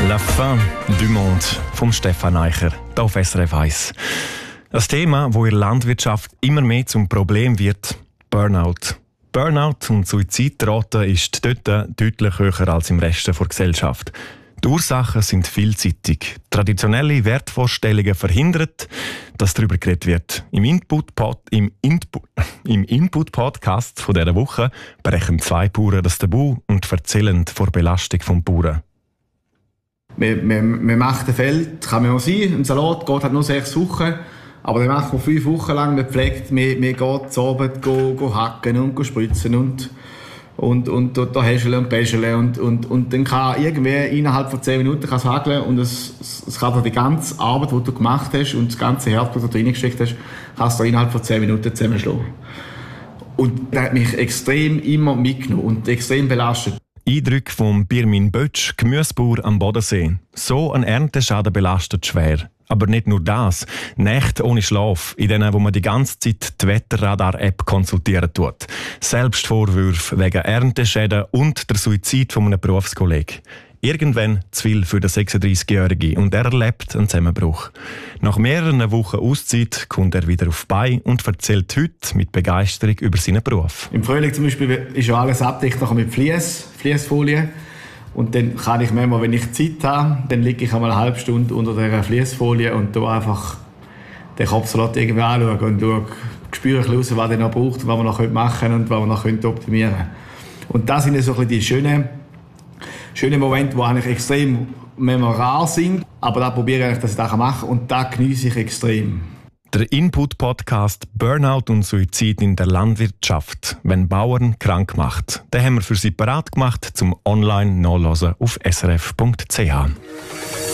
La fin du monde vom Stefan Eicher, hier auf SRF 1. Ein Thema, das in der Landwirtschaft immer mehr zum Problem wird: Burnout. Burnout und Suizidrate ist dort deutlich höher als im Rest der Gesellschaft. Die Ursachen sind vielseitig. Traditionelle Wertvorstellungen verhindern, dass darüber geredet wird. Im Input-Podcast von dieser Woche brechen zwei Bauern das Tabu und erzählen von der Belastung des Bauern. Man macht ein Feld, kann man auch sein, ein Salat geht halt nur 6 Wochen, aber dann macht man 5 Wochen lang, man pflegt, man geht zu Abend go hacken und spritzen und da häscheln und bäscheln und dann kann irgendwie innerhalb von 10 Minuten es hageln und es kann die ganze Arbeit, die du gemacht hast und das ganze Herzblut, das du reingesteckt hast, kannst du innerhalb von 10 Minuten zusammenschlagen. Und das hat mich extrem immer mitgenommen und extrem belastet. Eindrücke von Birmin Bötsch, Gemüsebauer am Bodensee. So ein Ernteschaden belastet schwer. Aber nicht nur das. Nächte ohne Schlaf, in denen wo man die ganze Zeit die Wetterradar-App konsultieren tut. Selbstvorwürfe wegen Ernteschäden und der Suizid von einem Berufskollegen. Irgendwann zu viel für den 36-Jährigen und er erlebt einen Zusammenbruch. Nach mehreren Wochen Auszeit kommt er wieder auf die Beine und erzählt heute mit Begeisterung über seinen Beruf. Im Frühling zum Beispiel ist ja alles abgedeckt mit Fliessfolie. Und dann kann ich manchmal, wenn ich Zeit habe, dann liege ich einmal eine halbe Stunde unter dieser Fliessfolie und da einfach den Kopfsalat irgendwie anschauen und spüre ein bisschen, was er noch braucht, was wir noch machen können und was wir noch optimieren können. Und das sind so ein bisschen die schönen Momente, die eigentlich extrem rar sind, aber da probiere ich, dass ich das machen kann und das genieße ich extrem. Der Input-Podcast «Burnout und Suizid in der Landwirtschaft, wenn Bauern krank macht». Den haben wir für Sie parat gemacht zum Online-Nachhören auf srf.ch.